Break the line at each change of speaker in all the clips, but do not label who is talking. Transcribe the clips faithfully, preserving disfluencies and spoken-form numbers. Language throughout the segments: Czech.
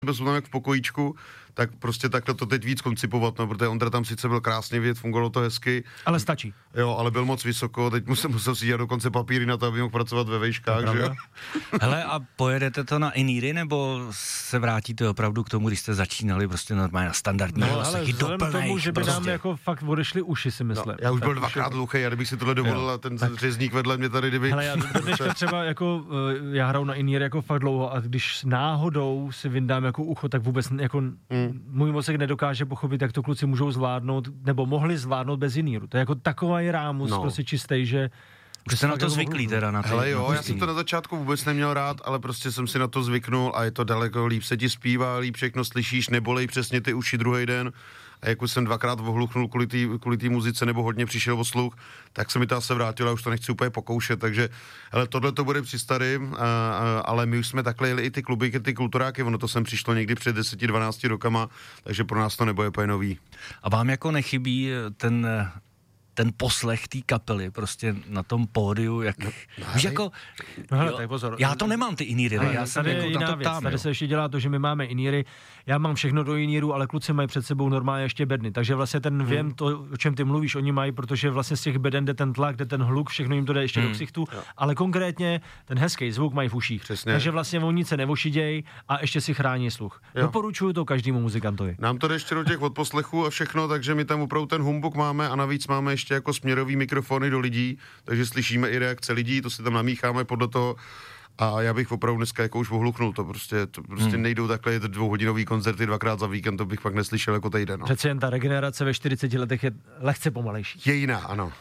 byl tam jak v pokojíčku, tak prostě takhle to teď víc koncipovat, no, protože Ondra tam sice byl krásně vidět, fungovalo to hezky.
Ale stačí.
Jo, ale byl moc vysoko, teď musel, musel si dělat dokonce papíry na to, aby mohl pracovat ve vejškách, že jo.
Hele, a pojedete to na Iníry, nebo se vrátíte opravdu k tomu, když jste začínali prostě normálně na standardní
no, ale vzhledem k tomu, že by
prostě.
nám jako fakt odešly uši, si myslím.
No, já už byl dvakrát hluchý, a kdybych si tohle dovolil, a ten tak. řezník vedle mě tady, kdyby...
Hele, já dneška třeba jako, já hraju na Iníry jako fakt dlouho a když náhodou si vyndám jako ucho, tak vůbec jako hmm. můj mozek nedokáže pochopit, jak to kluci můžou zvládnout, nebo mohli zvládnout bez Iníru. To je jako takový rámus, no. prostě čistý, že...
Už jste na to zvyklý teda na to.
Hele jo, já jsem to na začátku vůbec neměl rád, ale prostě jsem si na to zvyknul a je to daleko líp se ti zpívá, líp všechno slyšíš, nebolej přesně ty uši druhý den. A jako jsem dvakrát ohluchnul kvůli té kvůli té muzice nebo hodně přišel o sluch, tak se mi to asi vrátilo a už to nechci úplně pokoušet, takže hele, tohle to bude při starým, a, a, ale my už jsme takhle jeli i ty kluby, ty kulturáky, ono to sem přišlo někdy před deseti dvanácti rokama, takže pro nás to nebude úplně nový.
A vám jako nechybí ten... ten poslech té kapely prostě na tom pódiu, jak, no, víš, jako,
no, hele, tak pozor.
Já to nemám ty iníry, ale já jsem jako na to
věc,
ptám.
Tady se ještě dělá to, že my máme iníry, já mám všechno do iníru, ale kluci mají před sebou normálně ještě bedny, takže vlastně ten hmm. vím to, o čem ty mluvíš, oni mají, protože vlastně z těch beden jde ten tlak, jde ten hluk, všechno jim to jde ještě hmm. do ksichtu, jo. ale konkrétně ten hezký zvuk mají v uších.
Přesně.
Takže vlastně oni nic se nevošidějí a ještě si chrání sluch. Jo. Doporučuju to každému muzikantovi.
Nám to jde ještě do těch odposlechů a všechno, takže my tam opravdu ten humbuk máme a navíc máme ještě jako směrový mikrofony do lidí, takže slyšíme i reakce lidí, to si tam namícháme podle toho a já bych opravdu dneska jako už ohluchnul, to prostě, to prostě hmm. nejdou takhle dvouhodinový koncerty dvakrát za víkend, to bych fakt neslyšel jako týden. No.
Přece jen ta regenerace ve čtyřiceti letech je lehce pomalejší.
Je jiná, ano.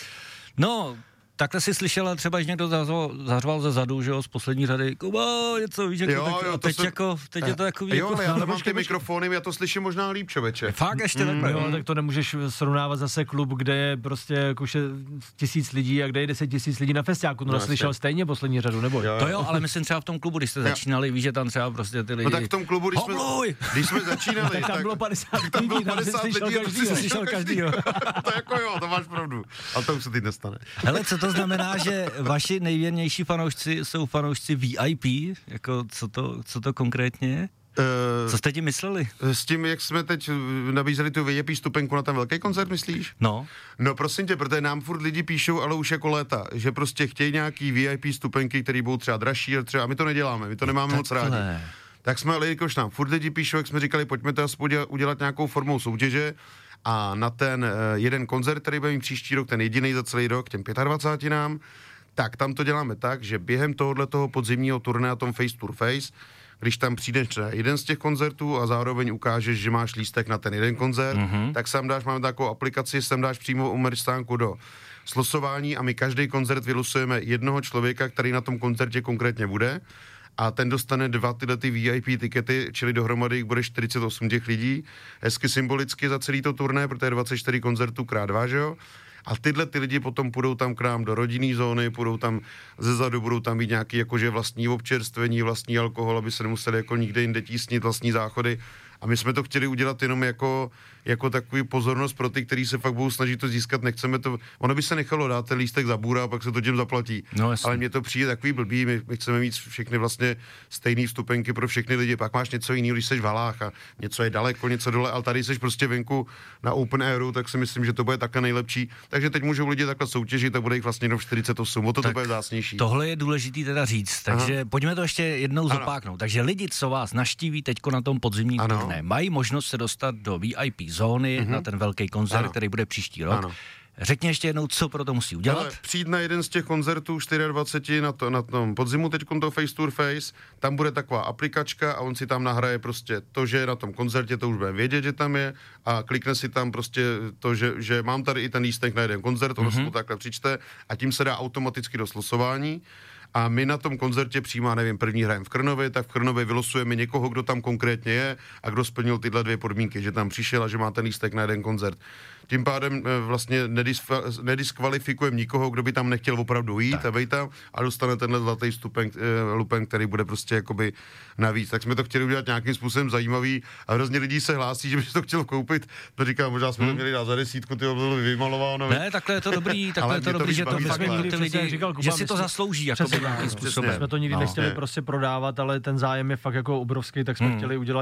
No, takhle si slyšela třeba, že někdo zařval ze zadu, že jo, z poslední řady, Kuba, něco, víš, jako,
jo,
tak,
jo,
a teď,
jsem...
jako, teď je to jako...
Jo,
jako,
ale já tam mám ty mikrofony, já to slyším možná líp, člověče.
Fakt ještě
mm,
takhle.
Jo, tak to nemůžeš srovnávat zase klub, kde je prostě jako tisíc lidí a kde je deset tisíc lidí na festiáku, no, no slyšel stejně poslední řadu, nebo?
Jo, jo. To jo, ale myslím třeba v tom klubu, když jste začínali, víš, že tam třeba prostě ty lidi...
No tak v tom klubu, když jsme, když jsme začínali,
tak tam bylo padesát lidí, tam jsi slyšel každýho.
To jako jo, to máš pravdu, ale to už se teď nestane.
Hele, co to znamená, že vaši nejvěrnější fanoušci jsou fanoušci V I P? Jako, co to, co to konkrétně je? Uh, co jste tím mysleli?
S tím, jak jsme teď nabízeli tu V I P stupenku na ten velký koncert, myslíš?
No.
No prosím tě, protože nám furt lidi píšou, ale už jako léta, že prostě chtějí nějaký V I P stupenky, které budou třeba dražší, a třeba my to neděláme, my to nemáme moc rádi. Tak jsme, ale jakož nám furt lidi píšou, jak jsme říkali, pojďme to aspoň udělat nějakou formou soutěže a na ten uh, jeden koncert, který bude mít příští rok, ten jediný za celý rok, těm dvaceti pěti, tak tam to děláme tak, že během tohoto podzimního turné na tom Face to Face, když tam přijdeš na jeden z těch koncertů a zároveň ukážeš, že máš lístek na ten jeden koncert, mm-hmm. tak sem dáš, máme takovou aplikaci, sem dáš přímo umrstánku do slosování a my každý koncert vylosujeme jednoho člověka, který na tom koncertě konkrétně bude a ten dostane dva tyhle ty V I P tikety, čili dohromady jich bude čtyřicet osm těch lidí, hezky symbolicky za celý to turné, protože je dvacet čtyři koncertů krát dva, že jo? A tyhle ty lidi potom půjdou tam k nám do rodinné zóny, půjdou tam zezadu, budou tam mít nějaký jakože vlastní občerstvení, vlastní alkohol, aby se nemuseli jako nikde jinde tísnit vlastní záchody. A my jsme to chtěli udělat jenom jako, jako takový pozornost pro ty, kteří se fakt budou snažit to získat, nechceme to, ono by se nechalo dát ten lístek za bůra a pak se to těm zaplatí.
No,
ale mně to přijde takový blbý, my, my chceme mít všechny vlastně stejné vstupenky pro všechny lidi, pak máš něco jiného, když seš v halách a něco je daleko, něco dole, ale tady seš prostě venku na open airu, tak si myslím, že to bude takhle nejlepší. Takže teď můžou lidi takhle soutěžit a bude jich vlastně jenom čtyřicet osm, o to, to bude zásnější.
Tohle je důležitý teda říct, takže Aha. pojďme to ještě jednou ano. zopáknout. Takže lidi, co vás naštíví teďko na tom podzimní turné, mají možnost se dostat do V I P zóny mm-hmm. na ten velký koncert, ano. který bude příští rok. Ano. Řekni ještě jednou, co pro to musí udělat.
Ale přijít na jeden z těch koncertů dvaceti čtyři na, to, na tom podzimu, teď to Face to Face, tam bude taková aplikačka a on si tam nahraje prostě to, že je na tom koncertě, to už bude vědět, že tam je a klikne si tam prostě to, že, že mám tady i ten lístek na jeden koncert, ono mm-hmm. se to takhle přičte a tím se dá automaticky do slosování. A my na tom koncertě přímo, nevím, první hrajem v Krnově, tak v Krnově vylosujeme někoho, kdo tam konkrétně je a kdo splnil tyhle dvě podmínky, že tam přišel a že má ten lístek na jeden koncert. tím pádem vlastně nediskvalifikujeme nikoho, kdo by tam nechtěl opravdu jít tak. a vejít tam a dostane tenhle zlatý stupen, lupen, který bude prostě jakoby navíc. Tak jsme to chtěli udělat nějakým způsobem zajímavý a hrozně lidí se hlásí, že by to chtěl koupit. To říkám, možná jsme hmm. to měli dát za desítku, ty bylo vymalováno.
Ne, takhle je to dobrý, takhle je to dobrý, že to fakt ty lidi,
říkal Kuba,
že si to zaslouží jako nějakým způsobem.
Jsme to nikdy nechtěli prostě prodávat, ale ten zájem je fakt jako obrovský, tak jsme chtěli udělat